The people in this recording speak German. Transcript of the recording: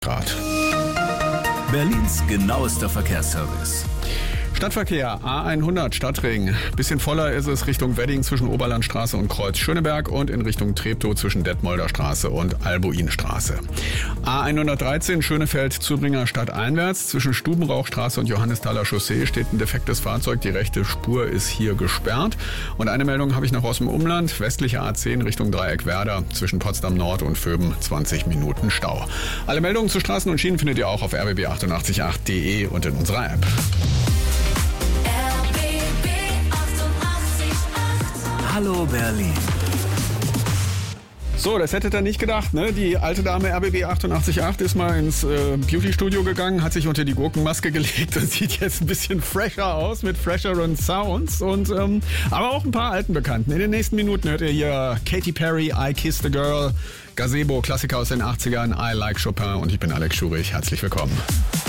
Grad. Berlins genauester Verkehrsservice. Stadtverkehr, A100 Stadtring. Bisschen voller ist es Richtung Wedding zwischen Oberlandstraße und Kreuz Schöneberg und in Richtung Treptow zwischen Detmolder Straße und Albuinstraße. A113 Schönefeld-Zübringer stadteinwärts. Zwischen Stubenrauchstraße und Johannesthaler Chaussee steht ein defektes Fahrzeug. Die rechte Spur ist hier gesperrt. Und eine Meldung habe ich noch aus dem Umland. Westliche A10 Richtung Dreieck Werder. Zwischen Potsdam Nord und Vöben 20 Minuten Stau. Alle Meldungen zu Straßen und Schienen findet ihr auch auf rbb888.de und in unserer App. Hallo Berlin. So, das hättet ihr nicht gedacht, ne? Die alte Dame RBB 88.8 ist mal ins Beauty-Studio gegangen, hat sich unter die Gurkenmaske gelegt und sieht jetzt ein bisschen fresher aus mit fresheren Sounds und aber auch ein paar alten Bekannten. In den nächsten Minuten hört ihr hier Katy Perry, I Kissed a Girl, Gazebo, Klassiker aus den 80ern, I Like Chopin und ich bin Alex Schurich. Herzlich willkommen.